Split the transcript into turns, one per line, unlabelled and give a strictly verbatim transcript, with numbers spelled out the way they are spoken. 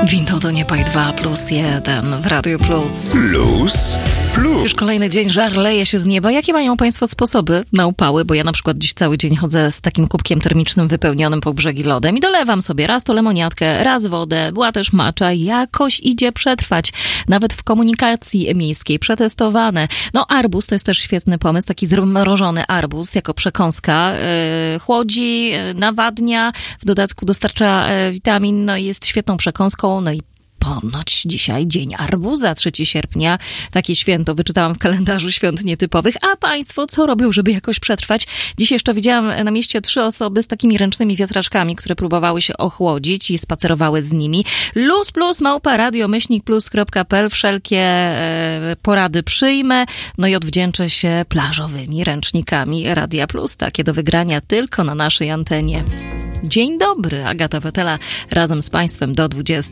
Windą do nieba i dwa plus jeden w Radiu Plus.
Plus, plus.
Już kolejny dzień, żar leje się z nieba. Jakie mają Państwo sposoby na upały? Bo ja na przykład dziś cały dzień chodzę z takim kubkiem termicznym wypełnionym po brzegi lodem i dolewam sobie raz to lemoniadkę, raz wodę, była też macza. Jakoś idzie przetrwać. Nawet w komunikacji miejskiej przetestowane. No arbuz to jest też świetny pomysł. Taki zmrożony arbuz jako przekąska. Yy, chłodzi, yy, nawadnia, w dodatku dostarcza yy, witamin, no i jest świetną przekąską. No i ponoć dzisiaj dzień arbuza, trzeciego sierpnia. Takie święto wyczytałam w kalendarzu świąt nietypowych. A państwo co robią, żeby jakoś przetrwać? Dziś jeszcze widziałam na mieście trzy osoby z takimi ręcznymi wiatraczkami, które próbowały się ochłodzić i spacerowały z nimi. Luz plus małpa radio myślnik plus kropka p l. Wszelkie e, porady przyjmę. No i odwdzięczę się plażowymi ręcznikami Radia Plus. Takie do wygrania tylko na naszej antenie. Dzień dobry, Agata Petela razem z państwem do dwudziestej.